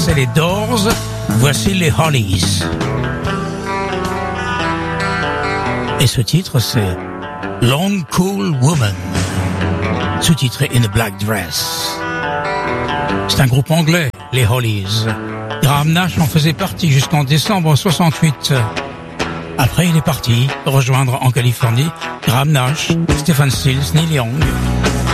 connaissez les Doors, voici les Hollies. Et ce titre, c'est Long Cool Woman, sous-titré In a Black Dress. C'est un groupe anglais, les Hollies. Graham Nash en faisait partie jusqu'en décembre 68. Après, il est parti rejoindre en Californie Graham Nash, Stephen Stills, Neil Young.